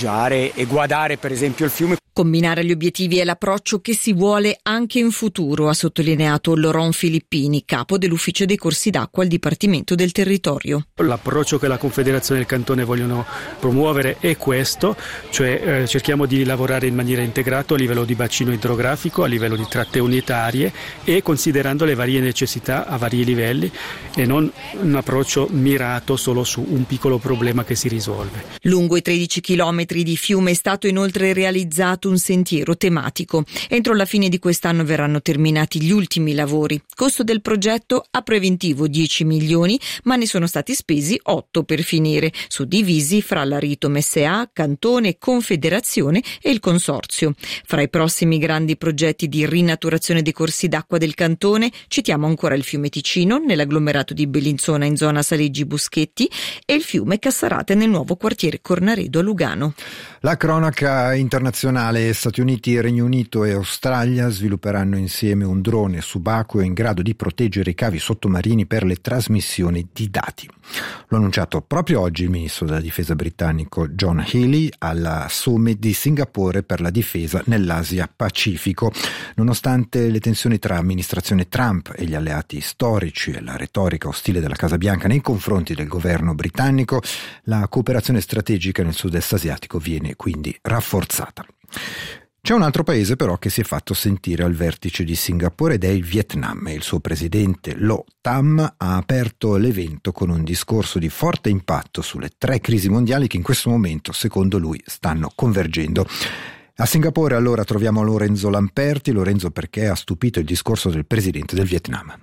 passeggiare e guardare per esempio il fiume. Combinare gli obiettivi è l'approccio che si vuole anche in futuro, ha sottolineato Laurent Filippini, capo dell'ufficio dei corsi d'acqua al Dipartimento del Territorio. L'approccio che la Confederazione e il Cantone vogliono promuovere è questo, cioè cerchiamo di lavorare in maniera integrata a livello di bacino idrografico, a livello di tratte unitarie e considerando le varie necessità a vari livelli e non un approccio mirato solo su un piccolo problema che si risolve. Lungo i 13 chilometri di fiume è stato inoltre realizzato un sentiero tematico. Entro la fine di quest'anno verranno terminati gli ultimi lavori. Costo del progetto a preventivo 10 milioni, ma ne sono stati spesi 8 per finire, suddivisi fra la Ritom SA, Cantone, Confederazione e il Consorzio. Fra i prossimi grandi progetti di rinaturazione dei corsi d'acqua del Cantone citiamo ancora il fiume Ticino nell'agglomerato di Bellinzona in zona Saleggi Buschetti e il fiume Cassarate nel nuovo quartiere Cornaredo a Lugano. La cronaca internazionale. Stati Uniti, Regno Unito e Australia svilupperanno insieme un drone subacqueo in grado di proteggere i cavi sottomarini per le trasmissioni di dati. L'ha annunciato proprio oggi il ministro della difesa britannico John Healey alla Summit di Singapore per la difesa nell'Asia Pacifico. Nonostante le tensioni tra amministrazione Trump e gli alleati storici e la retorica ostile della Casa Bianca nei confronti del governo britannico, la cooperazione strategica nel sud-est asiatico viene quindi rafforzata. C'è un altro paese però che si è fatto sentire al vertice di Singapore ed è il Vietnam e il suo presidente Lo Tam ha aperto l'evento con un discorso di forte impatto sulle 3 crisi mondiali che in questo momento, secondo lui, stanno convergendo. A Singapore allora troviamo Lorenzo Lamperti. Lorenzo, perché ha stupito il discorso del presidente del Vietnam?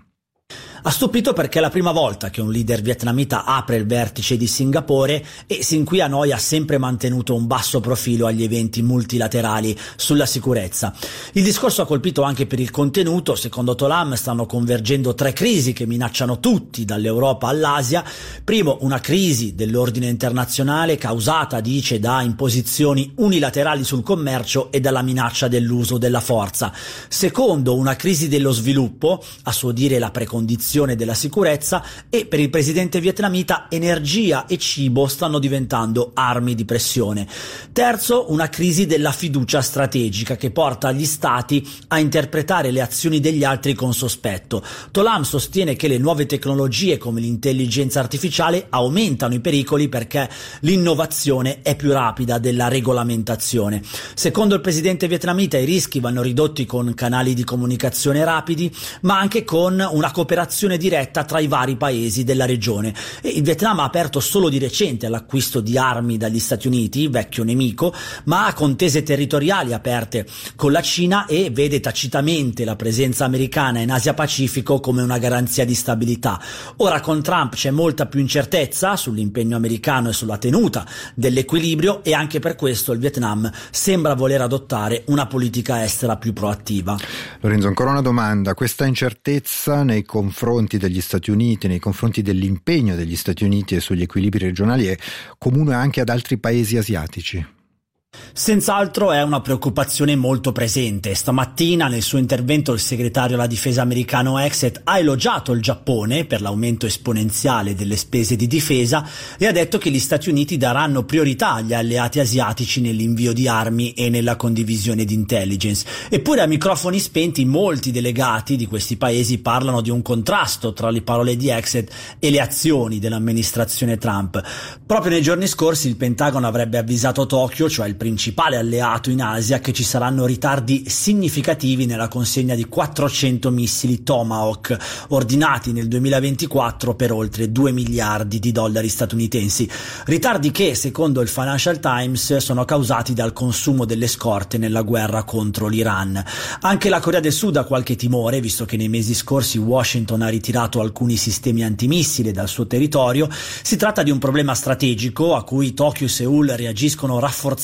Ha stupito perché è la prima volta che un leader vietnamita apre il vertice di Singapore e sin qui Hanoi ha sempre mantenuto un basso profilo agli eventi multilaterali sulla sicurezza. Il discorso ha colpito anche per il contenuto. Secondo Tolam stanno convergendo 3 crisi che minacciano tutti, dall'Europa all'Asia. Primo, una crisi dell'ordine internazionale causata, dice, da imposizioni unilaterali sul commercio e dalla minaccia dell'uso della forza. Secondo, una crisi dello sviluppo, a suo dire la precondizione della sicurezza, e per il presidente vietnamita energia e cibo stanno diventando armi di pressione. Terzo, una crisi della fiducia strategica che porta gli stati a interpretare le azioni degli altri con sospetto. Tolam sostiene che le nuove tecnologie come l'intelligenza artificiale aumentano i pericoli perché l'innovazione è più rapida della regolamentazione. Secondo il presidente vietnamita i rischi vanno ridotti con canali di comunicazione rapidi, ma anche con una cooperazione diretta tra i vari paesi della regione. E il Vietnam ha aperto solo di recente all'acquisto di armi dagli Stati Uniti, vecchio nemico, ma ha contese territoriali aperte con la Cina e vede tacitamente la presenza americana in Asia Pacifico come una garanzia di stabilità. Ora con Trump c'è molta più incertezza sull'impegno americano e sulla tenuta dell'equilibrio e anche per questo il Vietnam sembra voler adottare una politica estera più proattiva. Lorenzo, ancora una domanda. Questa incertezza nei confronti degli Stati Uniti, nei confronti dell'impegno degli Stati Uniti e sugli equilibri regionali è comune anche ad altri paesi asiatici? Senz'altro è una preoccupazione molto presente. Stamattina nel suo intervento il segretario alla difesa americano Exet ha elogiato il Giappone per l'aumento esponenziale delle spese di difesa e ha detto che gli Stati Uniti daranno priorità agli alleati asiatici nell'invio di armi e nella condivisione di intelligence. Eppure a microfoni spenti molti delegati di questi paesi parlano di un contrasto tra le parole di Exet e le azioni dell'amministrazione Trump. Proprio nei giorni scorsi il Pentagono avrebbe avvisato Tokyo, cioè il principale alleato in Asia, che ci saranno ritardi significativi nella consegna di 400 missili Tomahawk ordinati nel 2024 per oltre 2 miliardi di dollari statunitensi. Ritardi che, secondo il Financial Times, sono causati dal consumo delle scorte nella guerra contro l'Iran. Anche la Corea del Sud ha qualche timore, visto che nei mesi scorsi Washington ha ritirato alcuni sistemi antimissili dal suo territorio. Si tratta di un problema strategico a cui Tokyo e Seoul reagiscono rafforzando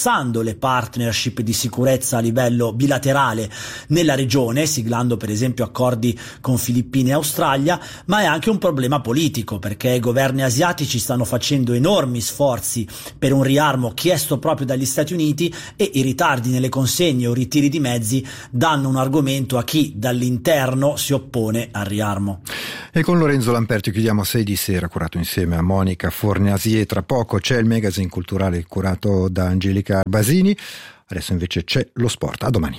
le partnership di sicurezza a livello bilaterale nella regione, siglando per esempio accordi con Filippine e Australia, ma è anche un problema politico, perché i governi asiatici stanno facendo enormi sforzi per un riarmo chiesto proprio dagli Stati Uniti, e i ritardi nelle consegne o ritiri di mezzi danno un argomento a chi dall'interno si oppone al riarmo. E con Lorenzo Lamperti chiudiamo 6 di sera, curato insieme a Monica Fornasier. Tra poco c'è il magazine culturale curato da Angelica Arbasini. Adesso invece c'è lo sport. A domani.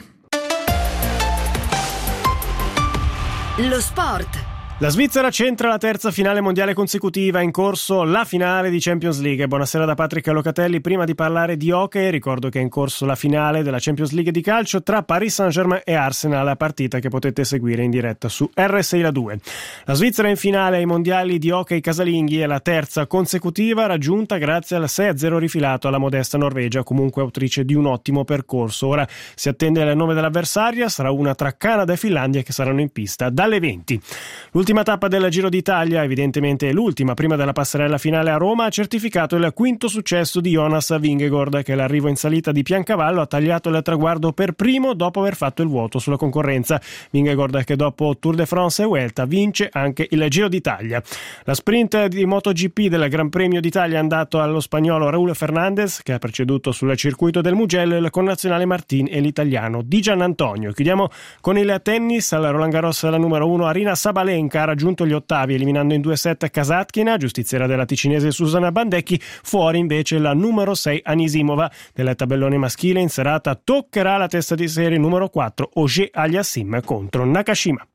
Lo sport. La Svizzera centra la terza finale mondiale consecutiva, in corso la finale di Champions League. Buonasera da Patrick Locatelli. Prima di parlare di hockey, ricordo che è in corso la finale della Champions League di calcio tra Paris Saint-Germain e Arsenal, la partita che potete seguire in diretta su RSI La 2. La Svizzera è in finale ai mondiali di hockey casalinghi, è la terza consecutiva raggiunta grazie al 6-0 rifilato alla modesta Norvegia, comunque autrice di un ottimo percorso. Ora si attende il nome dell'avversaria, sarà una tra Canada e Finlandia che saranno in pista dalle 20. L'ultima tappa del Giro d'Italia, evidentemente l'ultima prima della passerella finale a Roma, ha certificato il quinto successo di Jonas Vingegaard, che l'arrivo in salita di Piancavallo ha tagliato il traguardo per primo dopo aver fatto il vuoto sulla concorrenza. Vingegaard, che dopo Tour de France e Vuelta vince anche il Giro d'Italia. La sprint di MotoGP del Gran Premio d'Italia è andato allo spagnolo Raúl Fernández, che ha preceduto sul circuito del Mugello il connazionale Martin e l'italiano Di Giannantonio. Chiudiamo con il tennis. Al Roland Garros la numero 1 Aryna Sabalenka ha raggiunto gli ottavi eliminando in 2 set Kasatkina, giustiziera della ticinese Susanna Bandecchi. Fuori invece la numero 6 Anisimova. Del tabellone maschile in serata toccherà la testa di serie numero 4 Auger Aliassime contro Nakashima.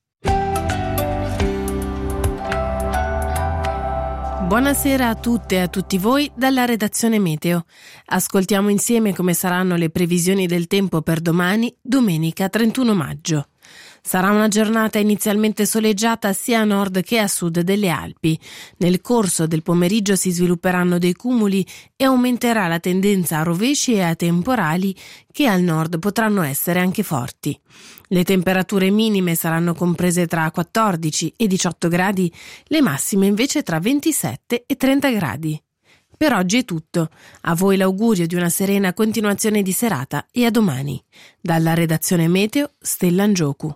Buonasera a tutte e a tutti voi dalla redazione Meteo. Ascoltiamo insieme come saranno le previsioni del tempo per domani, domenica 31 maggio. Sarà una giornata inizialmente soleggiata sia a nord che a sud delle Alpi. Nel corso del pomeriggio si svilupperanno dei cumuli e aumenterà la tendenza a rovesci e a temporali che al nord potranno essere anche forti. Le temperature minime saranno comprese tra 14 e 18 gradi, le massime invece tra 27 e 30 gradi. Per oggi è tutto. A voi l'augurio di una serena continuazione di serata e a domani. Dalla redazione Meteo, Stella Ngioku.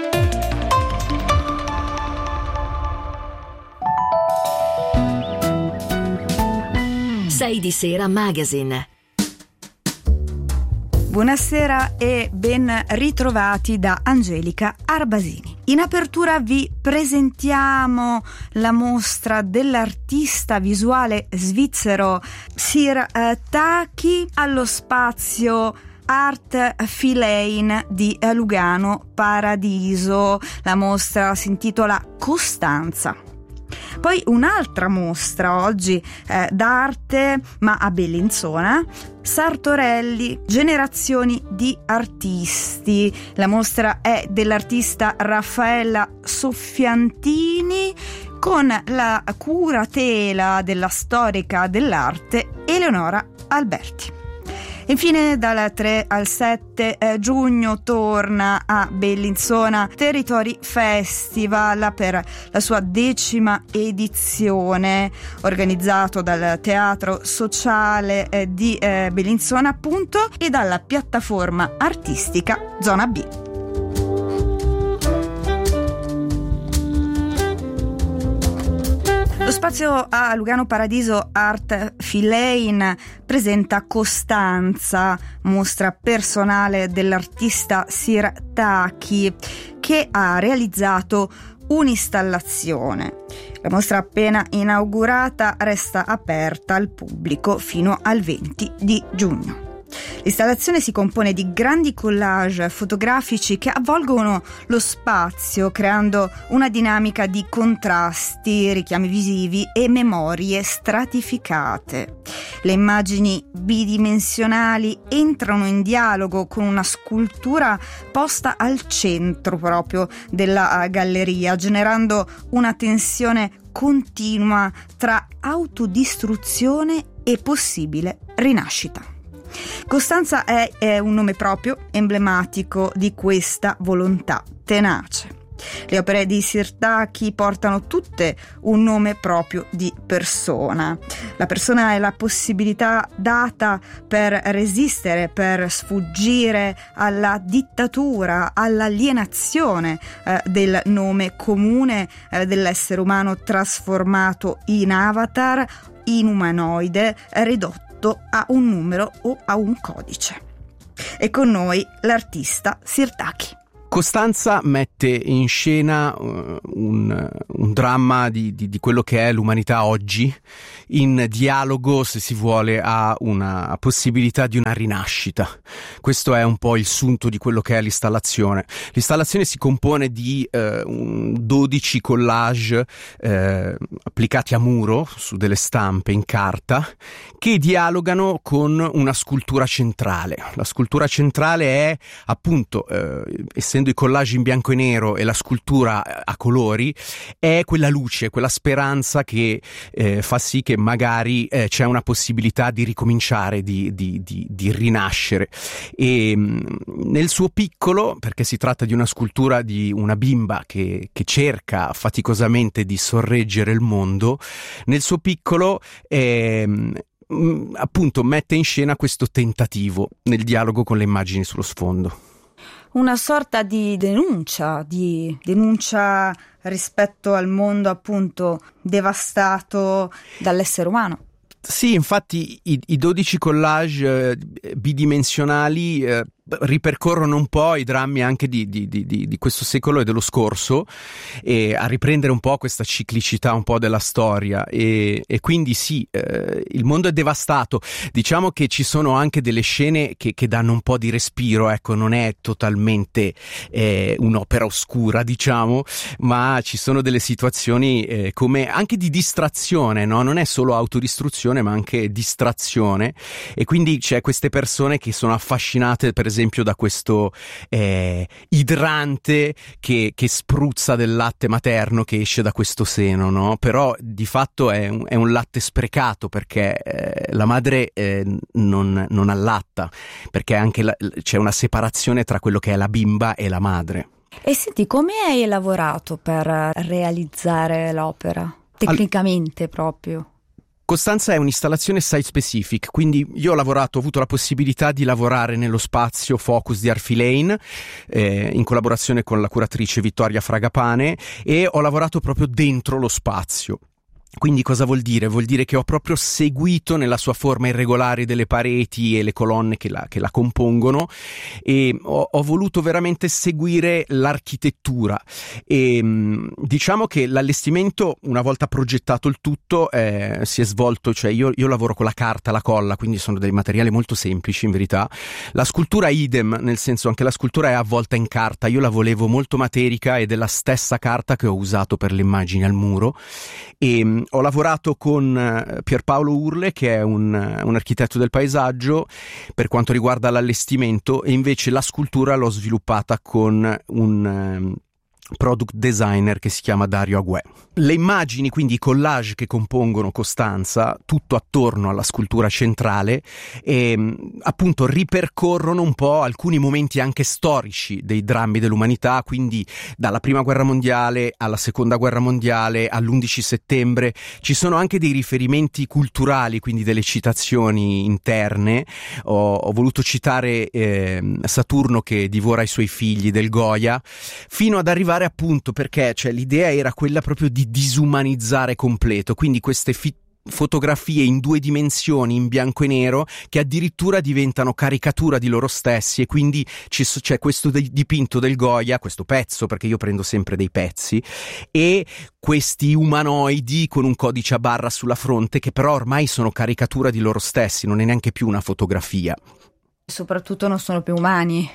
Sei di sera magazine. Buonasera e ben ritrovati da Angelica Arbasini. In apertura vi presentiamo la mostra dell'artista visuale svizzero Sir Taki allo spazio Art Philein di Lugano Paradiso. La mostra si intitola Costanza. Poi un'altra mostra oggi d'arte, ma a Bellinzona, Sartorelli, generazioni di artisti. La mostra è dell'artista Raffaella Soffiantini con la curatela della storica dell'arte Eleonora Alberti. Infine dal 3 al 7 giugno torna a Bellinzona Territori Festival per la sua 10ª edizione, organizzato dal Teatro Sociale di Bellinzona appunto e dalla piattaforma artistica Zona B. Lo spazio a Lugano Paradiso Art Philein presenta Costanza, mostra personale dell'artista Sir Taki, che ha realizzato un'installazione. La mostra appena inaugurata resta aperta al pubblico fino al 20 di giugno. L'installazione si compone di grandi collage fotografici che avvolgono lo spazio, creando una dinamica di contrasti, richiami visivi e memorie stratificate. Le immagini bidimensionali entrano in dialogo con una scultura posta al centro proprio della galleria, generando una tensione continua tra autodistruzione e possibile rinascita. Costanza è un nome proprio emblematico di questa volontà tenace. Le opere di Sirtaki portano tutte un nome proprio di persona. La persona è la possibilità data per resistere, per sfuggire alla dittatura, all'alienazione del nome comune dell'essere umano trasformato in avatar, in umanoide, ridotto a un numero o a un codice. E con noi l'artista Sirtaki. Costanza mette in scena un dramma di quello che è l'umanità oggi, in dialogo, se si vuole, a una possibilità di una rinascita. Questo è un po' il sunto di quello che è l'installazione. L'installazione si compone di 12 collage applicati a muro su delle stampe in carta che dialogano con una scultura centrale. La scultura centrale è appunto, essendo i collage in bianco e nero e la scultura a colori, è quella luce, quella speranza che fa sì che magari c'è una possibilità di ricominciare, di rinascere. E nel suo piccolo, perché si tratta di una scultura di una bimba che cerca faticosamente di sorreggere il mondo, nel suo piccolo appunto mette in scena questo tentativo nel dialogo con le immagini sullo sfondo. Una sorta di denuncia rispetto al mondo appunto devastato dall'essere umano. Sì, infatti i 12 collage bidimensionali ripercorrono un po' i drammi anche di questo secolo e dello scorso, e a riprendere un po' questa ciclicità un po' della storia, e quindi sì, il mondo è devastato. Diciamo che ci sono anche delle scene che danno un po' di respiro, ecco, non è totalmente un'opera oscura, diciamo, ma ci sono delle situazioni come anche di distrazione, no? Non è solo autodistruzione ma anche distrazione, e quindi c'è queste persone che sono affascinate per esempio da questo idrante che spruzza del latte materno che esce da questo seno, no? Però di fatto è un latte sprecato, perché la madre non allatta, perché anche c'è una separazione tra quello che è la bimba e la madre. E senti, come hai lavorato per realizzare l'opera? Tecnicamente proprio? Costanza è un'installazione site specific, quindi io ho avuto la possibilità di lavorare nello spazio Focus di Arfi Lane in collaborazione con la curatrice Vittoria Fragapane, e ho lavorato proprio dentro lo spazio. Quindi cosa vuol dire? Vuol dire che ho proprio seguito nella sua forma irregolare delle pareti e le colonne che la compongono, e ho voluto veramente seguire l'architettura, e diciamo che l'allestimento, una volta progettato il tutto, si è svolto, cioè io lavoro con la carta, la colla, quindi sono dei materiali molto semplici in verità. La scultura idem, nel senso anche la scultura è avvolta in carta, io la volevo molto materica ed è la stessa carta che ho usato per le immagini al muro. E ho lavorato con Pierpaolo Urle, che è un architetto del paesaggio, per quanto riguarda l'allestimento, e invece la scultura l'ho sviluppata con un product designer che si chiama Dario Aguè. Le immagini, quindi i collage che compongono Costanza, tutto attorno alla scultura centrale, appunto ripercorrono un po' alcuni momenti anche storici dei drammi dell'umanità, quindi dalla prima guerra mondiale alla seconda guerra mondiale all'11 settembre. Ci sono anche dei riferimenti culturali, quindi delle citazioni interne. Ho voluto citare Saturno che divora i suoi figli del Goya, fino ad arrivare appunto, perché cioè, l'idea era quella proprio di disumanizzare completo, quindi queste fotografie in 2 dimensioni in bianco e nero che addirittura diventano caricatura di loro stessi, e quindi c'è questo dipinto del Goya, questo pezzo, perché io prendo sempre dei pezzi, e questi umanoidi con un codice a barra sulla fronte che però ormai sono caricatura di loro stessi, non è neanche più una fotografia. Soprattutto non sono più umani.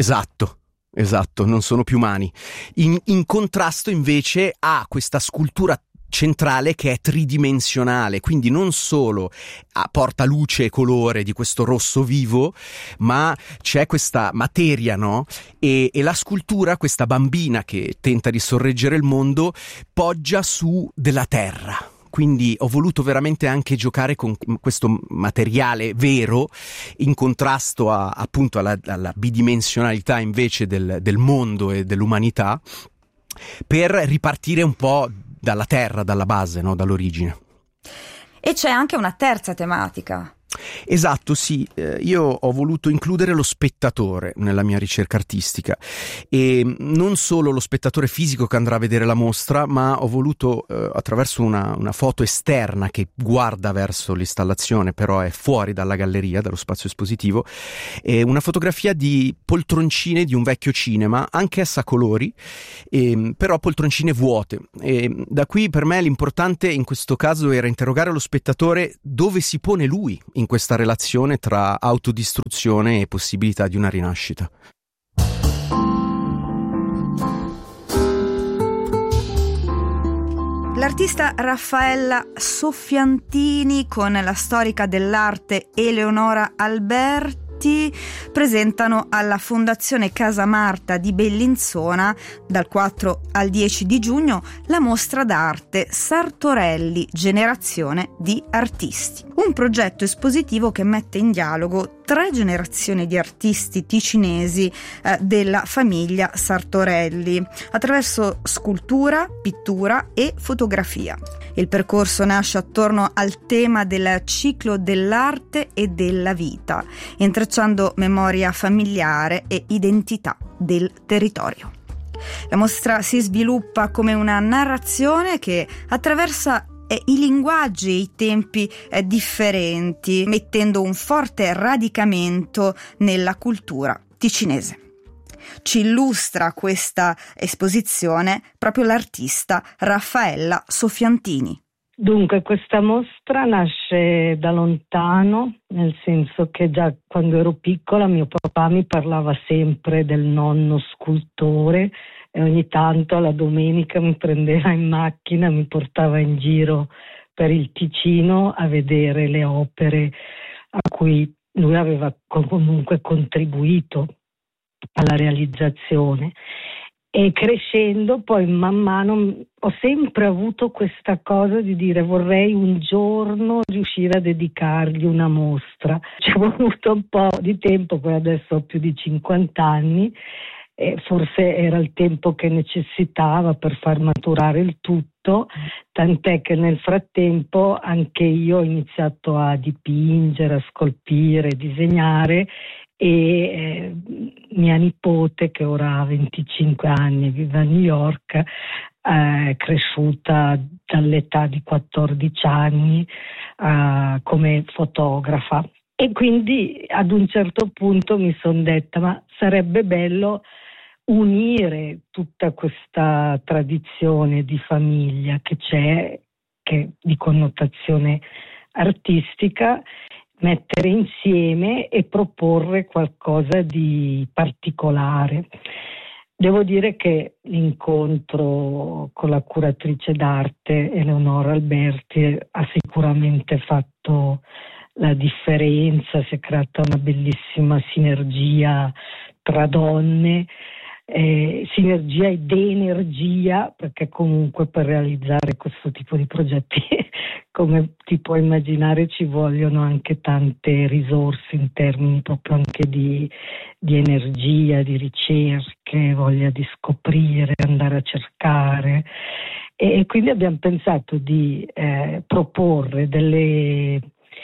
Esatto, non sono più umani. In contrasto invece a questa scultura centrale che è tridimensionale, quindi non solo porta luce e colore di questo rosso vivo, ma c'è questa materia, no? E la scultura, questa bambina che tenta di sorreggere il mondo, poggia su della terra. Quindi ho voluto veramente anche giocare con questo materiale vero, in contrasto appunto alla bidimensionalità invece del mondo e dell'umanità, per ripartire un po' dalla terra, dalla base, no? Dall'origine. E c'è anche una terza tematica. Esatto, sì, io ho voluto includere lo spettatore nella mia ricerca artistica, e non solo lo spettatore fisico che andrà a vedere la mostra, ma ho voluto attraverso una foto esterna che guarda verso l'installazione, però è fuori dalla galleria, dallo spazio espositivo, una fotografia di poltroncine di un vecchio cinema, anch'essa a colori, però poltroncine vuote, e da qui per me l'importante in questo caso era interrogare lo spettatore dove si pone lui in questa relazione tra autodistruzione e possibilità di una rinascita. L'artista Raffaella Soffiantini con la storica dell'arte Eleonora Alberti presentano alla Fondazione Casa Marta di Bellinzona dal 4 al 10 di giugno la mostra d'arte Sartorelli, generazione di artisti. Un progetto espositivo che mette in dialogo 3 generazioni di artisti ticinesi della famiglia Sartorelli attraverso scultura, pittura e fotografia. Il percorso nasce attorno al tema del ciclo dell'arte e della vita, intrecciando memoria familiare e identità del territorio. La mostra si sviluppa come una narrazione che attraversa i linguaggi e i tempi differenti, mettendo un forte radicamento nella cultura ticinese. Ci illustra questa esposizione proprio l'artista Raffaella Soffiantini. Dunque, questa mostra nasce da lontano, nel senso che già quando ero piccola mio papà mi parlava sempre del nonno scultore e ogni tanto la domenica mi prendeva in macchina, mi portava in giro per il Ticino a vedere le opere a cui lui aveva comunque contribuito alla realizzazione. E crescendo poi man mano ho sempre avuto questa cosa di dire vorrei un giorno riuscire a dedicargli una mostra. Ci è voluto un po' di tempo, poi adesso ho più di 50 anni e forse era il tempo che necessitava per far maturare il tutto, tant'è che nel frattempo anche io ho iniziato a dipingere, a scolpire, disegnare. E mia nipote, che ora ha 25 anni, vive a New York, è cresciuta dall'età di 14 anni come fotografa, e quindi ad un certo punto mi sono detta ma sarebbe bello unire tutta questa tradizione di famiglia che c'è, che di connotazione artistica, mettere insieme e proporre qualcosa di particolare. Devo dire che l'incontro con la curatrice d'arte Eleonora Alberti ha sicuramente fatto la differenza, si è creata una bellissima sinergia tra donne, sinergia ed energia, perché comunque per realizzare questo tipo di progetti come ti puoi immaginare ci vogliono anche tante risorse in termini proprio anche di energia, di ricerche, voglia di scoprire, andare a cercare, e quindi abbiamo pensato di proporre delle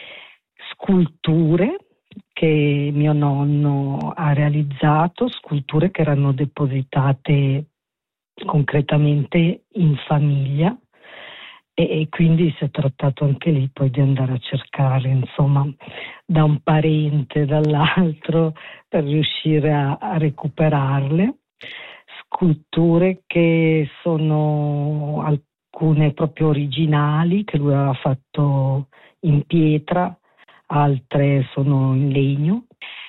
sculture che mio nonno ha realizzato, sculture che erano depositate concretamente in famiglia, e quindi si è trattato anche lì poi di andare a cercare, insomma, da un parente, dall'altro, per riuscire a recuperarle. Sculture che sono alcune proprio originali, che lui aveva fatto in pietra, altre sono in legno,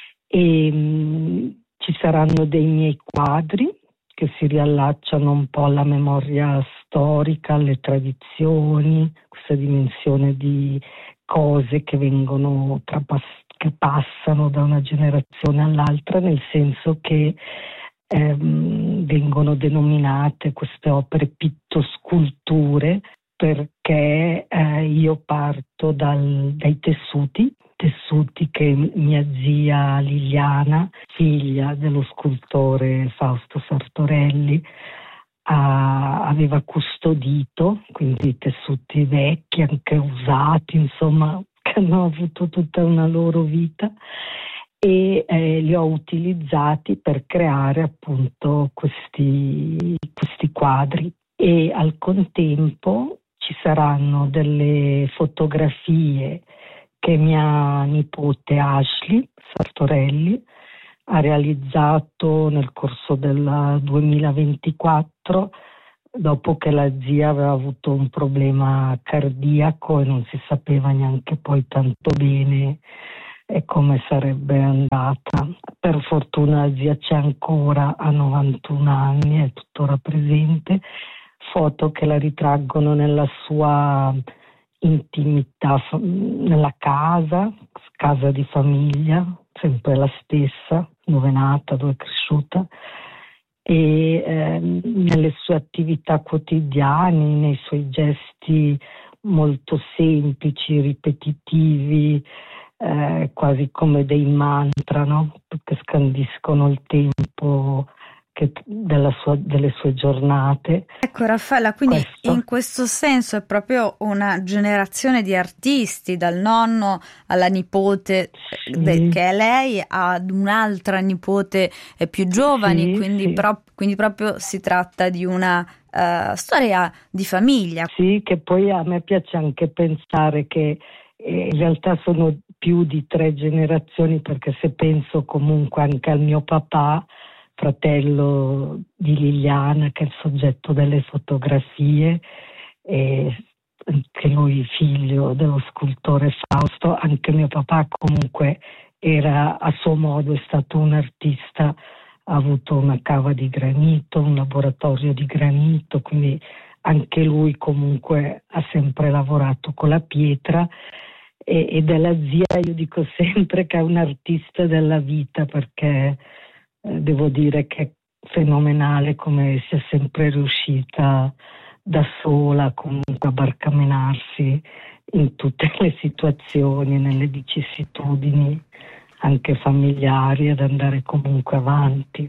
e ci saranno dei miei quadri che si riallacciano un po' alla memoria storica, alle tradizioni, questa dimensione di cose che vengono che passano da una generazione all'altra, nel senso che vengono denominate queste opere pittosculture, perché io parto dai tessuti che mia zia Liliana, figlia dello scultore Fausto Sartorelli, aveva custodito, quindi tessuti vecchi, anche usati, insomma, che hanno avuto tutta una loro vita, e li ho utilizzati per creare appunto questi quadri. E al contempo ci saranno delle fotografie che mia nipote Ashley Sartorelli ha realizzato nel corso del 2024, dopo che la zia aveva avuto un problema cardiaco e non si sapeva neanche poi tanto bene come sarebbe andata. Per fortuna la zia c'è ancora, ha 91 anni, è tuttora presente. Foto che la ritraggono nella sua intimità, nella casa di famiglia, sempre la stessa, dove è nata, dove è cresciuta, e nelle sue attività quotidiane, nei suoi gesti molto semplici, ripetitivi, quasi come dei mantra, no? Che scandiscono il tempo delle sue giornate. Ecco Raffaella, quindi in questo senso è proprio una generazione di artisti, dal nonno alla nipote, che è lei, ad un'altra nipote più giovane, quindi proprio si tratta di una storia di famiglia. Sì, che poi a me piace anche pensare che in realtà sono più di 3 generazioni, perché se penso comunque anche al mio papà, fratello di Liliana, che è il soggetto delle fotografie, e anche lui figlio dello scultore Fausto, anche mio papà comunque era a suo modo, è stato un artista, ha avuto una cava di granito, un laboratorio di granito, quindi anche lui comunque ha sempre lavorato con la pietra. E della zia io dico sempre che è un artista della vita, perché devo dire che è fenomenale come sia sempre riuscita da sola comunque a barcamenarsi in tutte le situazioni, nelle vicissitudini anche familiari, ad andare comunque avanti.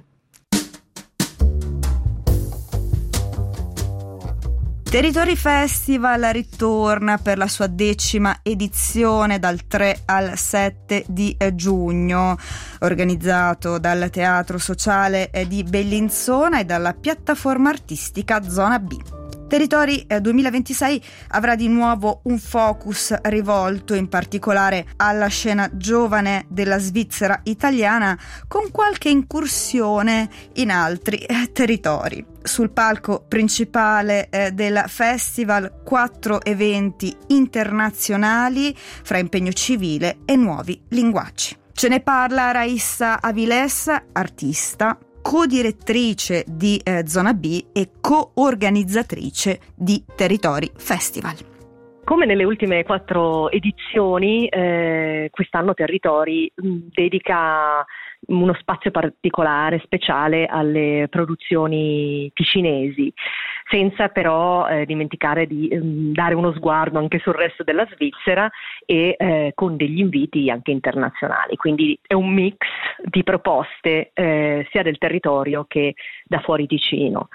Territori Festival ritorna per la sua 10ª edizione dal 3 al 7 di giugno, organizzato dal Teatro Sociale di Bellinzona e dalla piattaforma artistica Zona B. Territori 2026 avrà di nuovo un focus rivolto in particolare alla scena giovane della Svizzera italiana, con qualche incursione in altri territori. Sul palco principale del festival 4 eventi internazionali fra impegno civile e nuovi linguaggi. Ce ne parla Raissa Avilés, artista, co-direttrice di Zona B e co-organizzatrice di Territori Festival. Come nelle ultime 4 edizioni, quest'anno Territori dedica uno spazio particolare, speciale alle produzioni ticinesi, senza però dimenticare di dare uno sguardo anche sul resto della Svizzera e con degli inviti anche internazionali. Quindi è un mix di proposte sia del territorio che da fuori Ticino.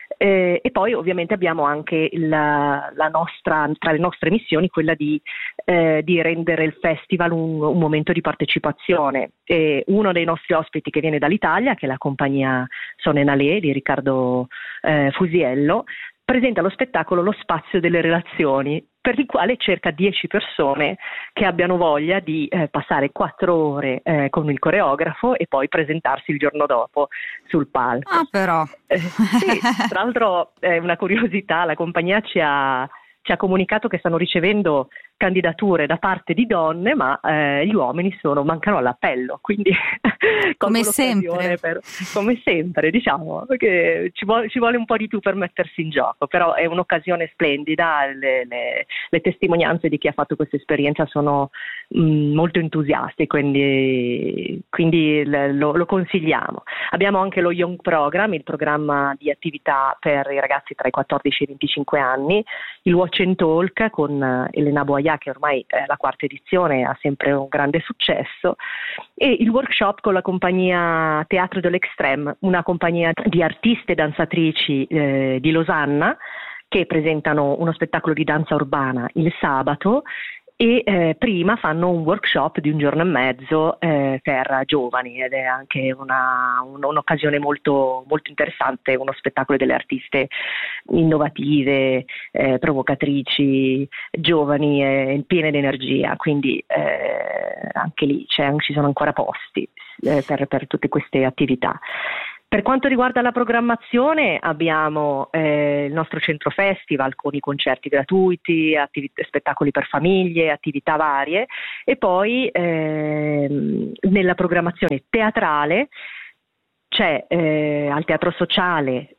E poi ovviamente abbiamo anche la nostra, tra le nostre missioni, quella di rendere il festival un momento di partecipazione. E uno dei nostri ospiti che viene dall'Italia, che è la compagnia Sonenalé di Riccardo Fusiello, presenta lo spettacolo Lo spazio delle relazioni, per il quale cerca 10 persone che abbiano voglia di passare 4 ore con il coreografo e poi presentarsi il giorno dopo sul palco. Ah, però. Sì, tra l'altro è una curiosità, la compagnia ci ha comunicato che stanno ricevendo candidature da parte di donne, ma gli uomini mancano all'appello, quindi come sempre, come sempre, diciamo che ci vuole un po' di più per mettersi in gioco, però è un'occasione splendida. Le testimonianze di chi ha fatto questa esperienza sono molto entusiasti, quindi lo consigliamo. Abbiamo anche lo Young Program, il programma di attività per i ragazzi tra i 14 e i 25 anni, il Watch and Talk con Elena Boia Maya, che ormai è la 4ª edizione, ha sempre un grande successo, e il workshop con la compagnia Teatro de l'Extrême, una compagnia di artiste e danzatrici di Losanna, che presentano uno spettacolo di danza urbana il sabato e prima fanno un workshop di 1 giorno e mezzo per giovani, ed è anche un'occasione molto, molto interessante, uno spettacolo delle artiste innovative, provocatrici, giovani e piene di energia, quindi anche lì ci sono ancora posti per tutte queste attività. Per quanto riguarda la programmazione, abbiamo il nostro centro festival con i concerti gratuiti, spettacoli per famiglie, attività varie, e poi nella programmazione teatrale c'è al Teatro Sociale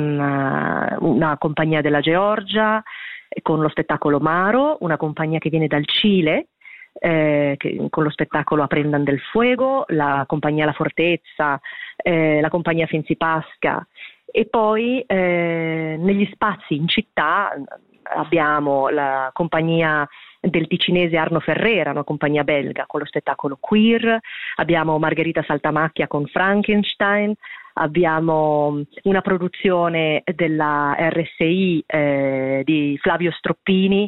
una compagnia della Georgia con lo spettacolo Maro, una compagnia che viene dal Cile, con lo spettacolo Aprendan del Fuego, la compagnia La Fortezza, la compagnia Fensipasca, e poi negli spazi in città abbiamo la compagnia del ticinese Arno Ferrera, una compagnia belga, con lo spettacolo Queer, abbiamo Margherita Saltamacchia con Frankenstein, abbiamo una produzione della RSI di Flavio Stroppini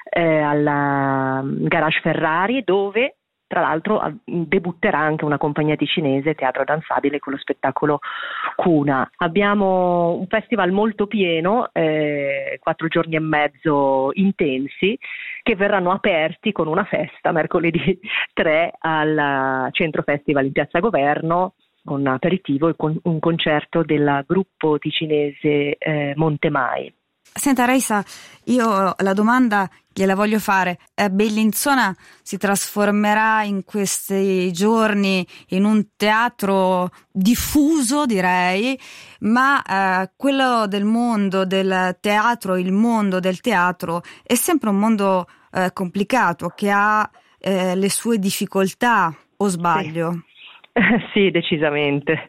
al Garage Ferrari, dove tra l'altro debutterà anche una compagnia ticinese, Teatro Danzabile, con lo spettacolo Cuna. Abbiamo un festival molto pieno, 4 giorni e mezzo intensi, che verranno aperti con una festa mercoledì 3 al Centro Festival in Piazza Governo, con aperitivo e con un concerto del gruppo ticinese Montemai. Senta Raisa, io la domanda gliela voglio fare. Bellinzona si trasformerà in questi giorni in un teatro diffuso, direi, ma quello del mondo del teatro, il mondo del teatro è sempre un mondo complicato, che ha le sue difficoltà, o sbaglio? Sì, decisamente.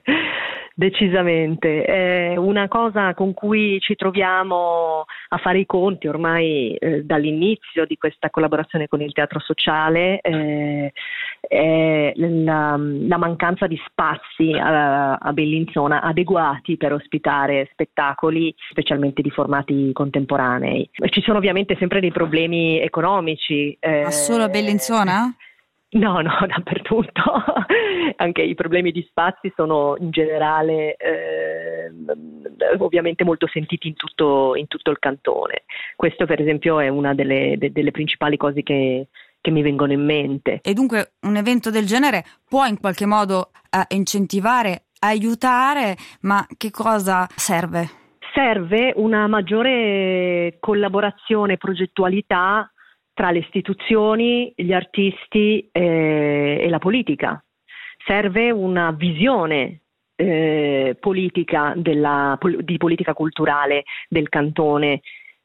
È una cosa con cui ci troviamo a fare i conti ormai dall'inizio di questa collaborazione con il Teatro Sociale, è la mancanza di spazi a Bellinzona adeguati per ospitare spettacoli, specialmente di formati contemporanei. Ci sono ovviamente sempre dei problemi economici. Ma solo a Bellinzona? No, dappertutto. Anche i problemi di spazi sono in generale ovviamente molto sentiti in tutto il cantone. Questo per esempio è una delle principali cose che mi vengono in mente. E dunque un evento del genere può in qualche modo incentivare, aiutare, ma che cosa serve? Serve una maggiore collaborazione, progettualità tra le istituzioni, gli artisti e la politica. Serve una visione politica di politica culturale del cantone,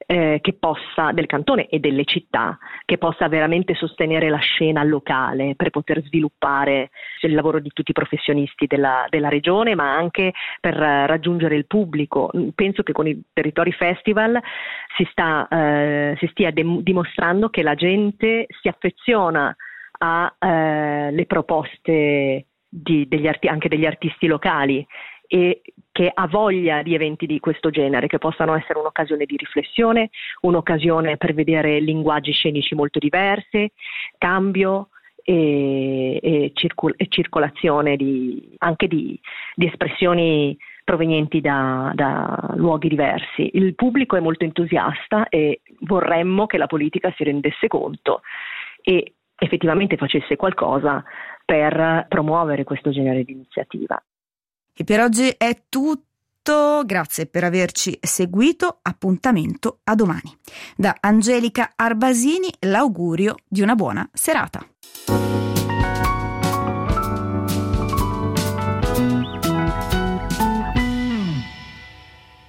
del cantone e delle città, che possa veramente sostenere la scena locale per poter sviluppare il lavoro di tutti i professionisti della regione, ma anche per raggiungere il pubblico. Penso che con i Territori Festival si stia dimostrando che la gente si affeziona alle proposte anche degli artisti locali, e che ha voglia di eventi di questo genere, che possano essere un'occasione di riflessione, un'occasione per vedere linguaggi scenici molto diversi, cambio e circolazione anche di espressioni provenienti da luoghi diversi. Il pubblico è molto entusiasta e vorremmo che la politica si rendesse conto e effettivamente facesse qualcosa per promuovere questo genere di iniziativa. E per oggi è tutto, grazie per averci seguito, appuntamento a domani. Da Angelica Arbasini l'augurio di una buona serata.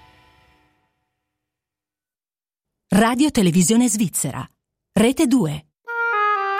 Radio Televisione Svizzera, Rete 2.